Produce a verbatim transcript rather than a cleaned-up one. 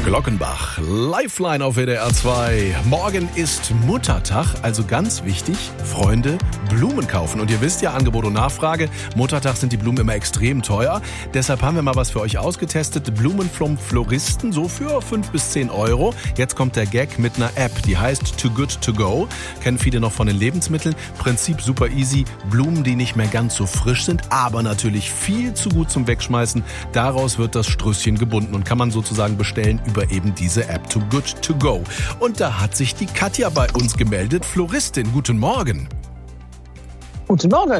Glockenbach, Lifeline auf W D R zwei. Morgen ist Muttertag, also ganz wichtig, Freunde, Blumen kaufen. Und ihr wisst ja, Angebot und Nachfrage, Muttertag sind die Blumen immer extrem teuer. Deshalb haben wir mal was für euch ausgetestet. Blumen vom Floristen, so für fünf bis zehn Euro. Jetzt kommt der Gag mit einer App, die heißt Too Good To Go. Kennen viele noch von den Lebensmitteln. Prinzip super easy. Blumen, die nicht mehr ganz so frisch sind, aber natürlich viel zu gut zum Wegschmeißen. Daraus wird das Strösschen gebunden und kann man sozusagen bestellen über eben diese App Too Good To Go. Und da hat sich die Katja bei uns gemeldet. Floristin, guten Morgen. Guten Morgen.